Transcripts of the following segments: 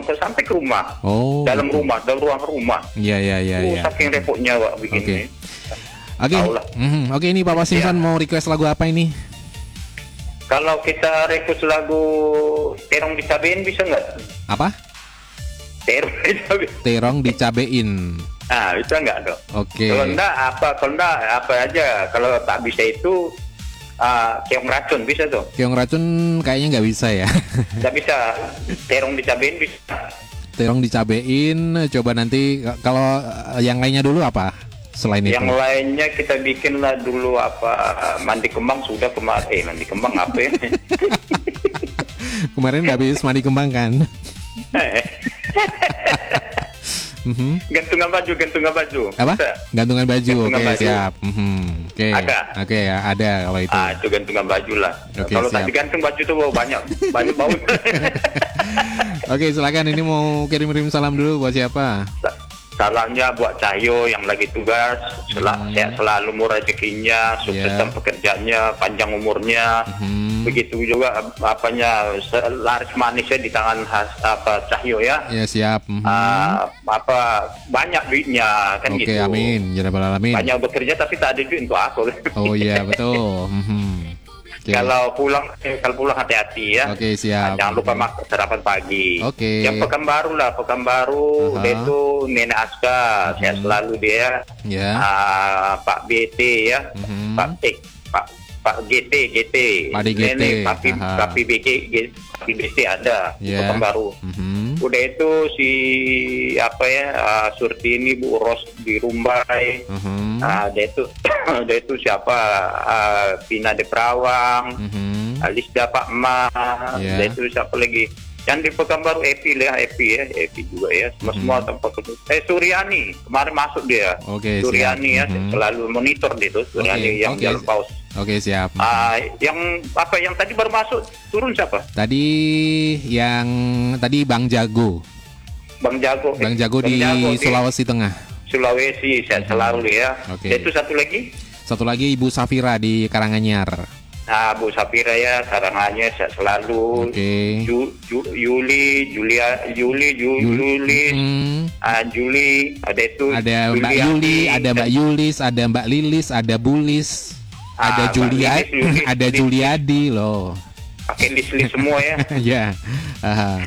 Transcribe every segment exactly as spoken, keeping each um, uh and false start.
memang ke sampai ke rumah. Oh. Dalam rumah, dalam ruang rumah. Iya iya iya. Oh, Ya. saking repotnya Pak bikin Oke. ini. Oke. Taulah. Mhm. Oke, ini Papa Simpson Ya. mau request lagu apa ini? Kalau kita request lagu Terong Dicabein bisa nggak? Apa? Terong Dicabein. Terong dicabein. Ah, bisa nggak dong? Oke. Kalau enggak apa, kalau enggak apa aja. Kalau tak bisa itu ah, keong racun bisa tuh. Keong racun kayaknya nggak bisa ya. Nggak bisa. Terong Dicabein bisa. Terong dicabein. Coba nanti kalau eh, yang lainnya dulu apa? Selain Yang itu. lainnya kita bikinlah dulu apa mandi kembang sudah kemarin. Eh mandi kembang apa ya? Kemarin nggak habis mandi kembang kan? Mhm. Gantungan baju, gantungan baju. Apa? Bisa. Gantungan baju. Gantungan Oke, baju. siap. Mhm. Oke. Ada? Oke ya, ada kalau itu. Ah, itu gantungan baju lah. Oke, Kalau siap. tak digantung baju tuh bau banyak, banyak bau. Oke, silakan, ini mau kirim-kirim salam dulu buat siapa? Salamnya buat Cahyo yang lagi tugas, sel- Hmm. sehat selalu, murah rezekinya, sukses Ya. dalam pekerjaannya, panjang umurnya. Mhm. Begitu juga ap- apanya se- laris manisnya di tangan has, apa Cahyo ya. Ya, siap. Mhm. Ah, apa banyak duitnya kan Oke, gitu. amin. Ya rabbal alamin. Banyak bekerja tapi tak ada duit untuk aku. Oh iya, betul. Mhm. Oke. Kalau pulang, eh, kalau pulang hati-hati ya. Oke, siap. Jangan lupa makan sarapan pagi. Oke. Yang Pekanbaru lah, Pekanbaru. Aha. Dia itu Nenek Aska, sehat selalu dia. Ya. Ah, Pak B T ya, Mhm. Pak eh, Pak Pak G T G T. Pak D G T, Nenek Papi aha. Papi B G G- Papi B T ada di Ya. Pekanbaru. Mhm. Udah itu si apa ya ah, Surtini Bu Ros di Rumbai. Mhm. Ah, dia itu dia itu siapa? Ah, Pina de Perawang. Mhm. Alisda Pak Ma, Ya. dan itu siapa lagi? Yang di Pekanbaru Epi lah, Epi ya, Epi juga ya. Semua semua tempat itu. Eh Suryani kemarin masuk dia. Oke, Suryani siap. ya, Mhm. selalu monitor dia tuh. Suryani Oke, yang oke. jalan paus. Oke, siap. Ah, yang apa yang tadi baru masuk turun siapa? Tadi yang tadi Bang Jago. Bang Jago. Bang eh, Jago di Sulawesi Tengah. Sulawesi, sehat selalu ya. Oke. Dan itu satu lagi. Satu lagi Ibu Safira di Karanganyar. Nah, Bu Sapira ya, sarangannya sehat selalu. Oke. Ju, Ju- Yuli, Julia, Juli, Ju, Yul- Juli, Hmm. ah, Juli, ada itu. Ada Mbak Juliani, Yuli, ada Mbak dan- Yulis, ada Mbak Lilis, ada Bulis, Ah, ada Mbak Julia, Lilis, Lilis, ada Lilis. Juliadi loh. Pakai list-list semua ya. Ya. Aha.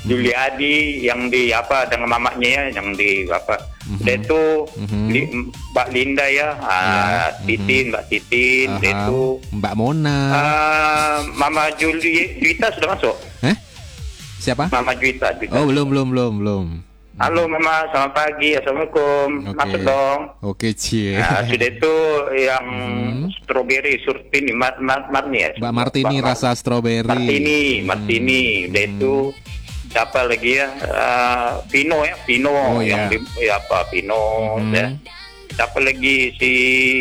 Juliadi yang di apa dengan mamanya ya, yang di apa. Mhm. Dia itu Mhm. Li- Mbak Linda ya, ah, Ya, Titin, Mbak Titin, dia Aha. itu. Mbak Mona. ah, Mama Juli, Juita sudah masuk. Eh? Siapa? Mama Juita, Juita. Oh, belum belum belum belum. Halo Mama, selamat pagi, assalamualaikum. Oke. Masuk dong. Oke, Cie. Nah, sudah itu yang Mhm. strawberry surtini, Mar, Mar, Marni ya. Mbak Martini Mbak- rasa stroberi. Martini, Hmm. Martini. Udah itu siapa lagi ya? Ah, Pino ya, Pino Oh, yang ya. di ya apa Pino Mhm. ya. Siapa lagi si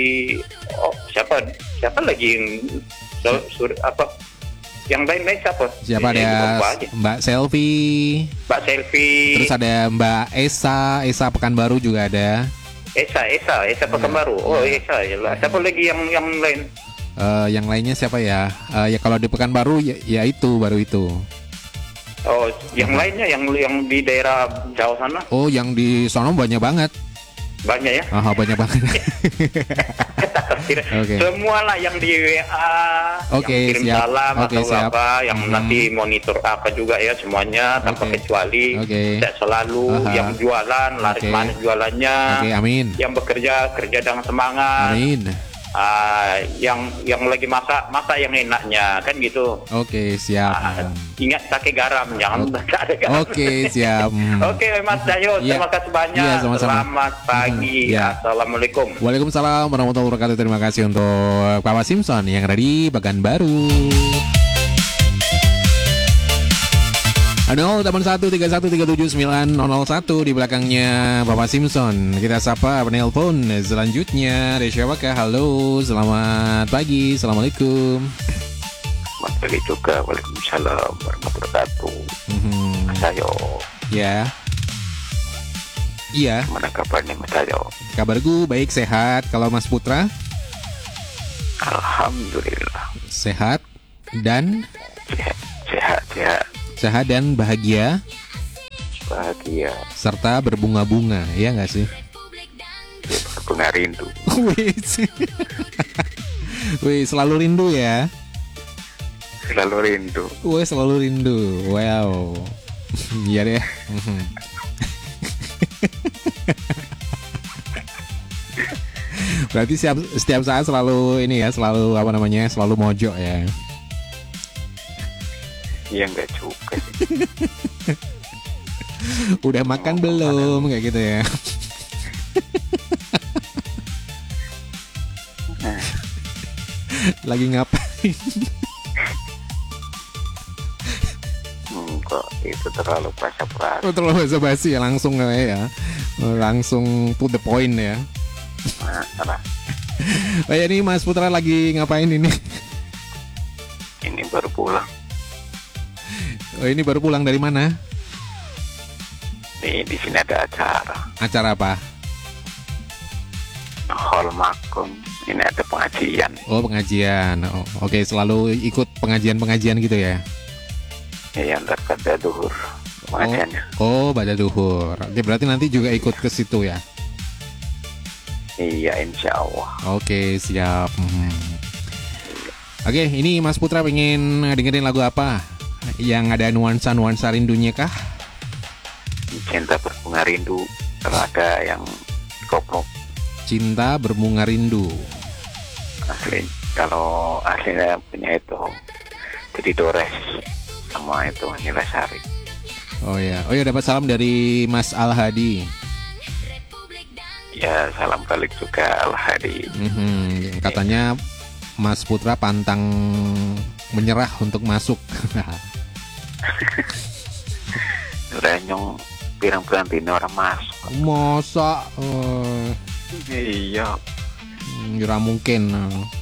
oh, siapa siapa lagi yang sur, sur- apa yang lain-lain siapa? Siapa Eh, ada lupa aja. Mbak Selfie. Mbak Selfie. Terus ada Mbak Esa, Esa Pekanbaru juga ada. Esa, Esa, Esa Pekanbaru. Oh, Esa ya lah. Siapa lagi yang yang lain? Eh, yang lainnya siapa ya? Eh, ya kalau di Pekanbaru ya, ya itu baru itu. Oh, yang lainnya yang yang di daerah jauh sana Oh, yang di sono banyak banget. banyak ya. Ah, banyak banget. Oke. Semua lah yang di W A, Oke, yang kirim siap. salam Oke, atau siap. apa, yang Mhm. nanti monitor apa juga ya semuanya tanpa Oke. kecuali. Oke. Tidak selalu Aha. yang jualan, laris Oke. manis jualannya. Oke, amin. Yang bekerja kerja dengan semangat. Amin. Ah, yang yang lagi masak masak yang enaknya kan gitu. Oke, siap. Ah, ingat pakai garam, jangan tak ada garam. Oke, siap. Hmm. Oke Mas Cahyo, Iya. terima kasih banyak. Iya, sama-sama. Selamat pagi. Hmm, iya. Assalamualaikum. Waalaikumsalam warahmatullahi wabarakatuh. Terima kasih untuk Papa Simpson yang ada di Pekanbaru. nol delapan satu tiga satu tiga tujuh sembilan nol nol satu di belakangnya Papa Simpson. Kita sapa penelpon selanjutnya. Ada siapakah? Halo, selamat pagi. Assalamualaikum. Selamat pagi juga. Waalaikumsalam warahmatullahi wabarakatuh. Mhm. Mas Cahyo, Ya. Iya, mana kabarnya Mas Cahyo? kabarku baik, sehat. Kalau Mas Putra Alhamdulillah. sehat dan Sehat, sehat, sehat. sehat dan bahagia. bahagia, serta berbunga-bunga, ya nggak sih? ya, berbunga rindu. Wih, wih, selalu rindu ya? Selalu rindu. Wih, selalu rindu. Wow. Iya deh. Berarti setiap setiap saat selalu ini ya, selalu apa namanya, selalu mojok ya. Iya enggak juga sih. Udah makan belum kayak gitu ya. Lagi ngapain? Hmm, kok itu terlalu basa-basi. Oh, terlalu basa-basi ya, langsung ya. Langsung to the point ya. Nah, salah. Oh ya, ini Mas Putra lagi ngapain ini? Ini baru pulang. Oh, ini baru pulang dari mana? Nih, di sini ada acara. Acara apa? Hall Makom. Ini ada pengajian. Oh, pengajian. Oh, oke, selalu ikut pengajian-pengajian gitu ya? Ya, ntar pada duhur pengajiannya. Oh, oh, pada duhur. Oke, berarti nanti juga ikut ke situ ya? Iya, insya Allah. Oke, siap. Hmm. Oke, ini Mas Putra pengen dengerin lagu apa? Yang ada nuansa-nuansa rindunya kah? Cinta berbunga rindu. Kalau ada yang koplo. Cinta berbunga rindu. Asli. Kalau aslinya punya itu jadi Dores sama itu Nila Sari. Oh ya, oh ya, dapat salam dari Mas Al Hadi. Ya, salam balik juga Al Hadi. Mm-hmm. Katanya Mas Putra pantang menyerah untuk masuk. Renyong pirang-pirang dino orang masuk. Masa? Uh, Iya. Nggak mungkin.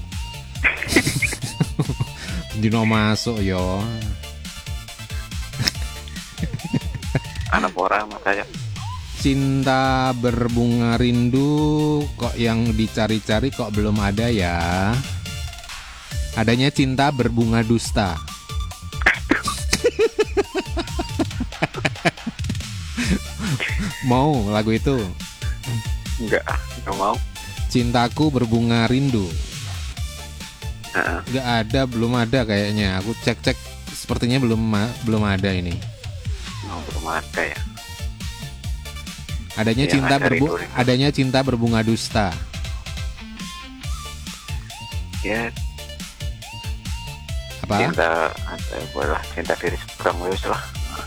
Dino masuk yo. Anak orang makanya. Cinta berbunga rindu kok yang dicari-cari kok belum ada ya. Adanya cinta berbunga dusta. Mau lagu itu? Enggak, enggak mau. Cintaku berbunga rindu. Nah, Enggak ada, belum ada kayaknya. Aku cek-cek, sepertinya belum belum ada ini. oh, belum ada ya. Adanya Yang cinta ada berbu rindu-rindu. adanya cinta berbunga dusta. Ya, Apa? cinta ada boleh cinta diri seberang wes lah.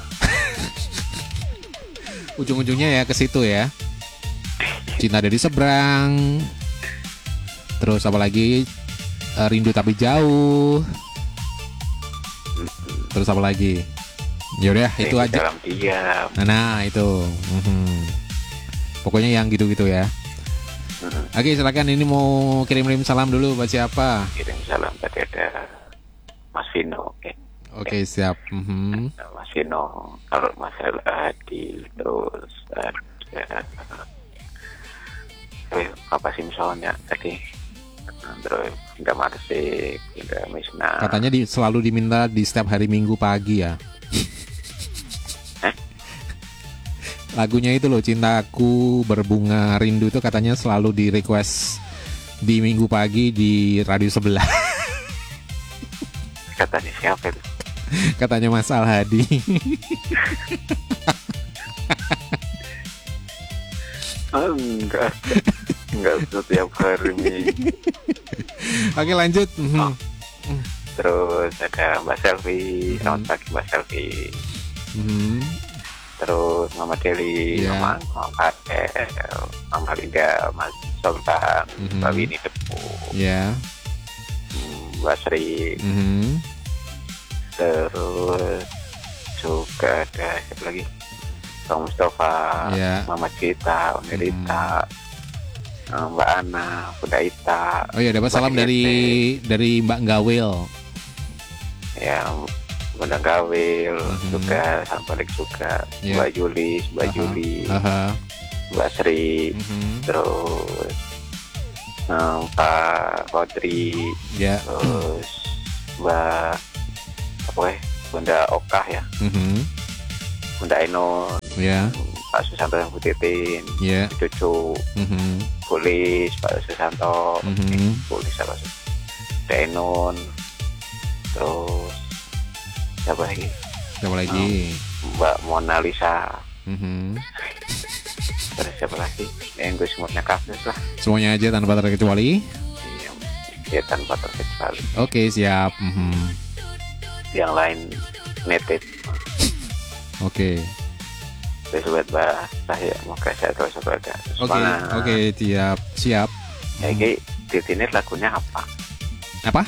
Ujung-ujungnya ya ke situ ya. Cinta dari seberang. Terus apa lagi? Eh, rindu tapi jauh. Terus apa lagi? Yaudah, itu Rindu aja. dalam diam. Nah, itu. Mhm. Pokoknya yang gitu-gitu ya. Hmm, Oke, silakan, ini mau kirim-kirim salam dulu buat siapa? kirim salam tadi ada Mas Vino. Oke. Oke, siap. Mhm. Mas Vino, kalau masalah Adi, terus ada eh, Papa Simpson ya tadi, terus Indah Marsik, Indah Misna. Katanya di, selalu diminta di setiap hari Minggu pagi ya. Eh? Lagunya itu loh, Cintaku Berbunga Rindu, itu katanya selalu di request di Minggu pagi di radio sebelah. Katanya siapa itu? Katanya Mas Al Hadi. Oh, enggak, enggak setiap hari Minggu. Oke, lanjut. Mhm. Terus ada Mbak Selvi, Hmm. selamat pagi Mbak Selvi. Mhm. Terus Mama Deli, Iya. Mama Mama Fadel, Mama Linda, Mas Sultan, Mhm. Mbak Winnie Depu, Ya. hmm, Mbak Sri, Mhm. terus juga ada siapa lagi? Bang Mustafa, Iya. Mama Cita, Om Rita, eh, Mbak Ana, Bunda Ita. Oh ya, dapat Mbak salam dari Yeti, dari Mbak Gawil. ya Bunda Gawil, Mhm. juga salam balik juga Iya. Mbak Julis, Mbak Aha. Juli, Aha. Mbak Sri, Mhm. terus eh, Pak Kodri, Ya. terus Mbak apa ya, Bunda Okah ya, Mhm. Bunda Ainun, Ya. Pak Susanto yang Butitin, Ya. Cucu, Mhm. Polis, Pak Susanto, Mhm. Polis apa sih? Denun, terus siapa lagi? Siapa lagi? Mbak Mona Lisa, Mhm. terus siapa lagi? Yang gue semutnya kasus lah. Semuanya aja tanpa terkecuali. Iya, ya tanpa terkecuali. Oke, siap. Mhm. Yang lain netit. Oke. Terus buat bahas saya mau kasih atau sebagai Oke, oke, siap, siap. Ya, Ki, Titinit lagunya apa? Apa?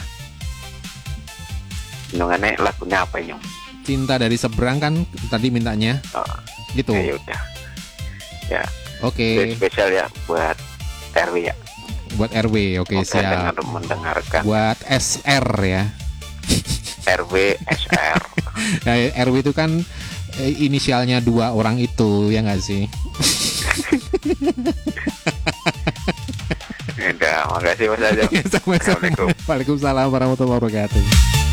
Nungannya lagunya apa ini? Cinta dari seberang kan tadi mintanya. Oh, Gitu. ya udah. Ya, Oke. spesial ya buat R W ya. Buat R W, oke, Oke, siap. dengar mendengarkan Buat S R ya. R W S R. Nah, R W itu kan eh, inisialnya dua orang itu, ya nggak sih? Udah, makasih Mas Ajam. Sama-sama. Assalamualaikum. Waalaikumsalam warahmatullahi wabarakatuh.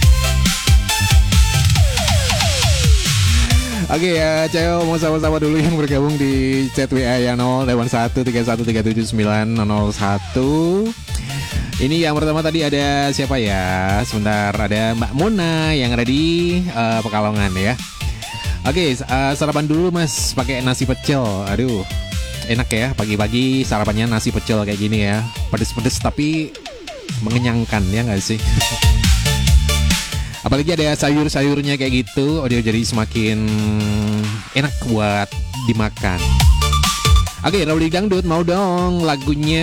Oke ya, Ceo mau sama-sama dulu yang bergabung di chat W A ya nol delapan satu tiga satu tiga tujuh sembilan nol nol satu. Ini yang pertama tadi ada siapa ya? Sebentar, ada Mbak Mona yang ada di uh, Pekalongan ya. Oke, uh, sarapan dulu Mas pakai nasi pecel. Aduh, enak ya pagi-pagi sarapannya nasi pecel kayak gini ya. Pedes-pedes tapi mengenyangkan ya nggak sih? Apalagi ada sayur-sayurnya kayak gitu, oh dia jadi semakin enak buat dimakan. Oke, Rauli Dangdut mau dong lagunya,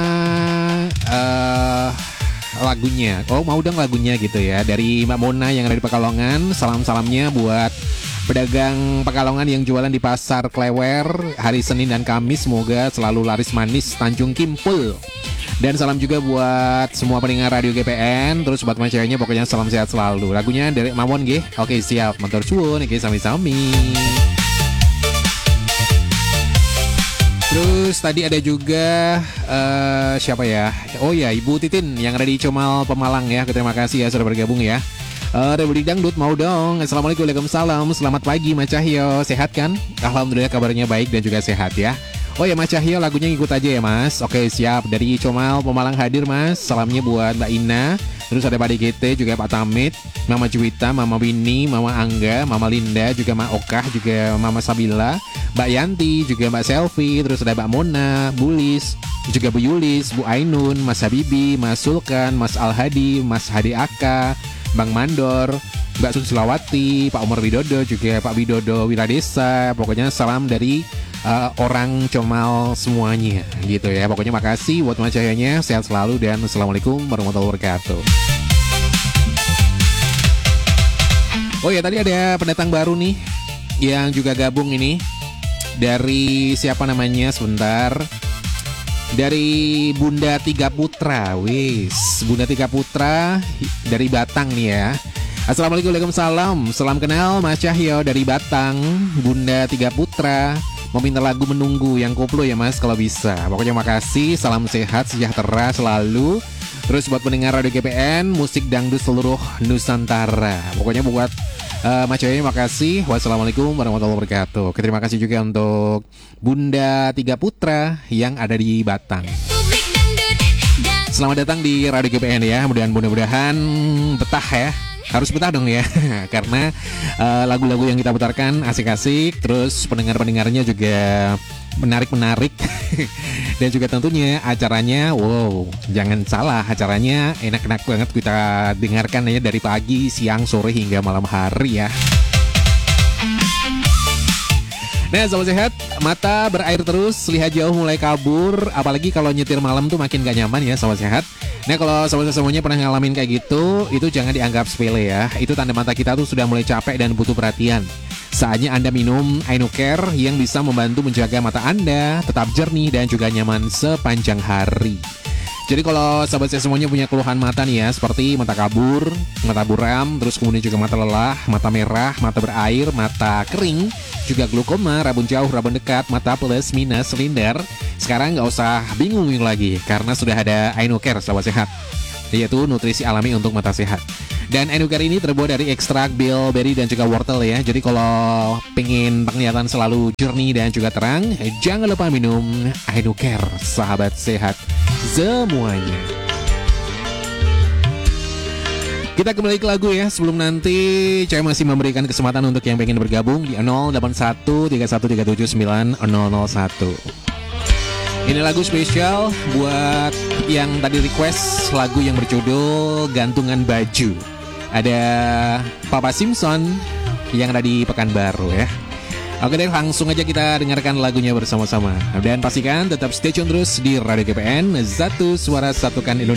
uh, lagunya, oh mau dong lagunya gitu ya dari Mbak Mona yang ada di Pekalongan. Salam-salamnya buat pedagang Pekalongan yang jualan di Pasar Klewer hari Senin dan Kamis, semoga selalu laris manis Tanjung Kimpul. Dan salam juga buat semua pendengar Radio G P N. Terus buat maceranya pokoknya salam sehat selalu. Lagunya dari Mamon G. Oke siap, motor cuun. Oke sami-sami. Terus tadi ada juga uh, siapa ya? Oh ya, Ibu Titin yang ada di Comal Pemalang ya. Terima kasih ya sudah bergabung ya. Uh, Republik Dangdut mau dong. Assalamualaikum, waalaikumsalam. Selamat pagi Mas Cahyo. Sehat kan? Alhamdulillah kabarnya baik dan juga sehat ya. Oh ya Mas Cahyo, lagunya ikut aja ya Mas. Oke siap, dari Comal Pemalang hadir Mas. Salamnya buat Mbak Ina. Terus ada Pak D G T, juga Pak Tamit, Mama Juwita, Mama Winnie, Mama Angga, Mama Linda, juga Mak Okah, juga Mama Sabila, Mbak Yanti, juga Mbak Selfie. Terus ada Mbak Mona, Bulis, juga Bu Yulis, Bu Ainun, Mas Habibi, Mas Sulkan, Mas Al-Hadi, Mas Hadi Aka, Bang Mandor, Mbak Susilawati, Pak Umar Widodo, juga Pak Widodo Wiladesa. Pokoknya salam dari uh, orang Comal semuanya gitu ya. Pokoknya makasih buat macayanya, sehat selalu dan assalamualaikum warahmatullahi wabarakatuh. Oh ya, tadi ada pendatang baru nih yang juga gabung ini. Dari siapa namanya? Sebentar. Dari Bunda Tiga Putra. Wis, Bunda Tiga Putra dari Batang nih ya. Assalamualaikum, waalaikumsalam. Salam kenal Mas Cahyo dari Batang. Bunda Tiga Putra mau minta lagu Menunggu yang koplo ya Mas kalau bisa. Pokoknya makasih, salam sehat, sejahtera selalu. Terus buat pendengar Radio G P N, musik dangdut seluruh Nusantara. Pokoknya buat uh, Mas Cahyo makasih. Wassalamualaikum warahmatullahi wabarakatuh. Oke, terima kasih juga untuk Bunda Tiga Putra yang ada di Batang. Selamat datang di Radio G P N ya. Mudah-mudahan betah ya. Harus betah dong ya. Karena uh, lagu-lagu yang kita putarkan asik-asik. Terus pendengar-pendengarnya juga menarik-menarik. Dan juga tentunya acaranya, wow, jangan salah, acaranya enak-enak banget kita dengarkan ya dari pagi, siang, sore hingga malam hari ya. Nah, sobat sehat, mata berair terus, lihat jauh mulai kabur. Apalagi kalau nyetir malam tuh makin gak nyaman ya, sobat sehat. Nah, kalau sobat semuanya pernah ngalamin kayak gitu, itu jangan dianggap sepele ya. Itu tanda mata kita tuh sudah mulai capek dan butuh perhatian. Saatnya Anda minum Ainocare yang bisa membantu menjaga mata Anda tetap jernih dan juga nyaman sepanjang hari. Jadi kalau sahabat saya semuanya punya keluhan mata nih ya, seperti mata kabur, mata buram, terus kemudian juga mata lelah, mata merah, mata berair, mata kering, juga glaukoma, rabun jauh, rabun dekat, mata plus, minus, silinder. Sekarang nggak usah bingung lagi karena sudah ada Ainocare sahabat sehat, yaitu nutrisi alami untuk mata sehat. Dan Enuker ini terbuat dari ekstrak bilberry dan juga wortel ya. Jadi kalau pengen penglihatan selalu jernih dan juga terang, jangan lupa minum Enuker, sahabat sehat semuanya. Kita kembali ke lagu ya. Sebelum nanti saya masih memberikan kesempatan untuk yang pengen bergabung di nol delapan satu tiga satu tiga tujuh sembilan nol nol satu. Ini lagu spesial buat yang tadi request lagu yang berjudul Gantungan Baju. Ada Papa Simpson yang ada di Pekanbaru ya. Oke deh, langsung aja kita dengarkan lagunya bersama-sama. Dan pastikan tetap stay tune terus di Radio G P N, satu suara satukan Indonesia.